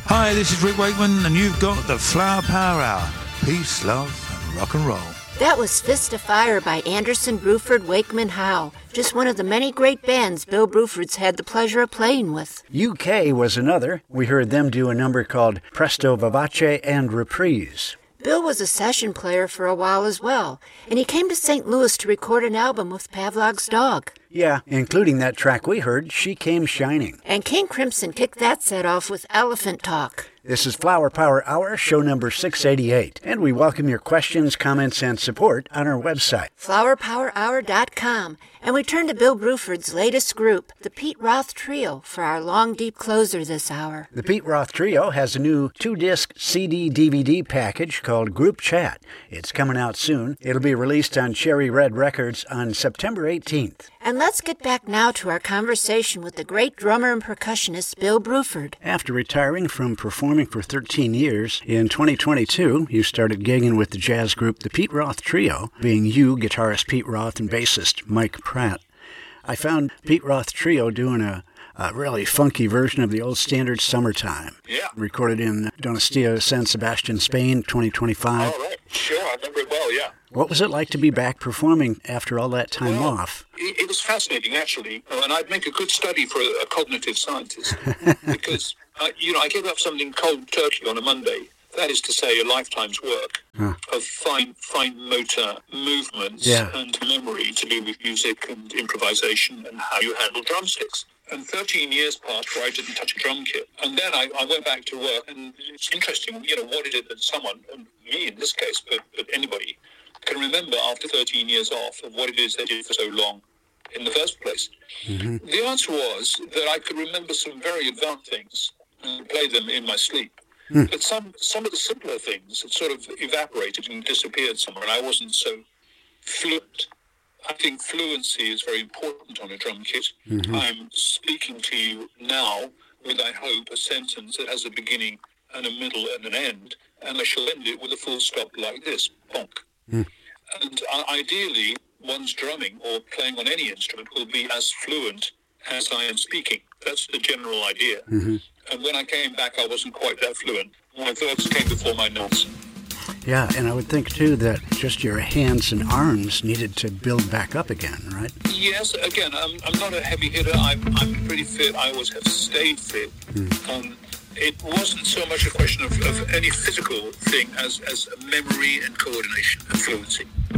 Hi, this is Rick Wakeman, and you've got the Flower Power Hour. Peace, love, and rock and roll. That was Fist of Fire by Anderson, Bruford, Wakeman, Howe. Just one of the many great bands Bill Bruford's had the pleasure of playing with. UK was another. We heard them do a number called Presto Vivace and Reprise. Bill was a session player for a while as well, and he came to St. Louis to record an album with Pavlov's Dog. Yeah, including that track we heard, She Came Shining. And King Crimson kicked that set off with Elephant Talk. This is Flower Power Hour, show number 688, and we welcome your questions, comments, and support on our website, flowerpowerhour.com. And we turn to Bill Bruford's latest group, the Pete Roth Trio, for our long, deep closer this hour. The Pete Roth Trio has a new 2-disc CD-DVD package called Group Chat. It's coming out soon. It'll be released on Cherry Red Records on September 18th. And let's get back now to our conversation with the great drummer and percussionist Bill Bruford. After retiring from performing for 13 years, in 2022, you started gigging with the jazz group the Pete Roth Trio, being you, guitarist Pete Roth, and bassist Mike Pratt. I found Pete Roth Trio doing a really funky version of the old standard Summertime. Yeah. Recorded in Donostia, San Sebastian, Spain, 2025. All right. Sure, I remember it well, yeah. What was it like to be back performing after all that time off? It was fascinating, actually, and I'd make a good study for a cognitive scientist because, I gave up something cold turkey on a Monday. That is to say, a lifetime's work of fine motor movements and memory to do with music and improvisation and how you handle drumsticks. And 13 years passed where I didn't touch a drum kit. And then I went back to work, and it's interesting, what is it that someone, and me in this case, but anybody, can remember after 13 years off of what it is they did for so long in the first place. Mm-hmm. The answer was that I could remember some very advanced things and play them in my sleep. But some of the simpler things had sort of evaporated and disappeared somewhere, and I wasn't so fluent. I think fluency is very important on a drum kit. Mm-hmm. I'm speaking to you now with, I hope, a sentence that has a beginning and a middle and an end, and I shall end it with a full stop like this, bonk. And ideally, one's drumming or playing on any instrument will be as fluent as I am speaking. That's the general idea. Mm-hmm. And when I came back, I wasn't quite that fluent. My verbs came before my notes. Yeah, and I would think, too, that just your hands and arms needed to build back up again, right? Yes, again, I'm not a heavy hitter. I'm pretty fit. I always have stayed fit. It wasn't so much a question of any physical thing as memory and coordination and fluency.